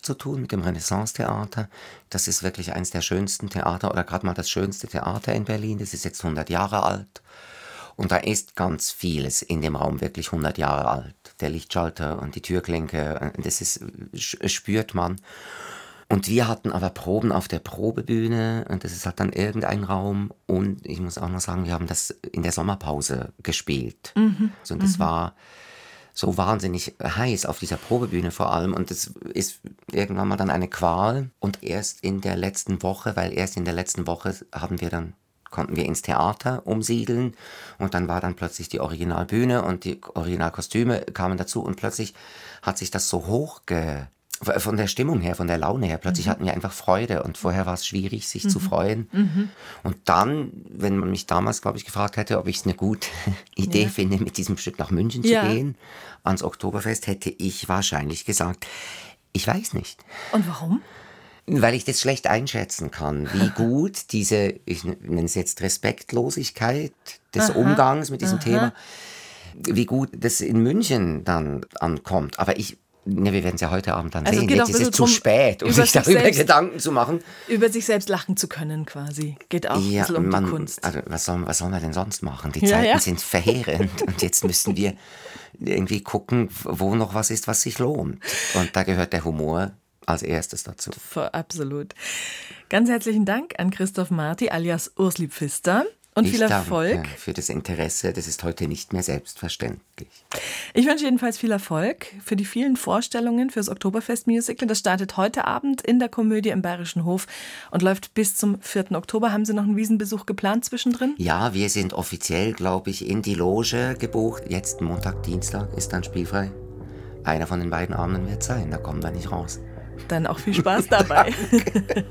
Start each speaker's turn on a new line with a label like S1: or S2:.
S1: zu tun, mit dem Renaissance-Theater. Das ist wirklich eines der schönsten Theater oder gerade mal das schönste Theater in Berlin. Das ist jetzt 100 Jahre alt. Und da ist ganz vieles in dem Raum wirklich 100 Jahre alt. Der Lichtschalter und die Türklinke, spürt man. Und wir hatten aber Proben auf der Probebühne und das ist halt dann irgendein Raum. Und ich muss auch noch sagen, wir haben das in der Sommerpause gespielt. Und das war so wahnsinnig heiß auf dieser Probebühne vor allem. Und das ist irgendwann mal dann eine Qual. Und erst in der letzten Woche konnten wir ins Theater umsiedeln und dann war dann plötzlich die Originalbühne und die Originalkostüme kamen dazu und plötzlich hat sich das so von der Stimmung her, von der Laune her, plötzlich hatten wir einfach Freude und vorher war es schwierig, sich zu freuen. Und dann, wenn man mich damals, glaube ich, gefragt hätte, ob ich es eine gute Idee finde, mit diesem Stück nach München zu gehen, ans Oktoberfest, hätte ich wahrscheinlich gesagt, ich weiß nicht.
S2: Und warum?
S1: Weil ich das schlecht einschätzen kann, wie gut diese, ich nenne es jetzt Respektlosigkeit des Umgangs mit diesem Thema, wie gut das in München dann ankommt. Aber wir werden es ja heute Abend dann sehen. Jetzt ist es zu spät, um sich darüber Gedanken zu machen.
S2: Über sich selbst lachen zu können quasi. Geht auch ein bisschen um die Kunst.
S1: Also was sollen wir denn sonst machen? Die Zeiten sind verheerend und jetzt müssen wir irgendwie gucken, wo noch was ist, was sich lohnt. Und da gehört der Humor als erstes dazu.
S2: Absolut. Ganz herzlichen Dank an Christoph Marti alias Ursli Pfister und viel Erfolg.
S1: Danke für das Interesse, das ist heute nicht mehr selbstverständlich.
S2: Ich wünsche jedenfalls viel Erfolg für die vielen Vorstellungen für das Oktoberfest-Musical. Das startet heute Abend in der Komödie im Bayerischen Hof und läuft bis zum 4. Oktober. Haben Sie noch einen Wiesenbesuch geplant zwischendrin?
S1: Ja, wir sind offiziell, glaube ich, in die Loge gebucht. Jetzt Montag, Dienstag ist dann spielfrei. Einer von den beiden Abenden wird sein, da kommen wir nicht raus.
S2: Dann auch viel Spaß dabei.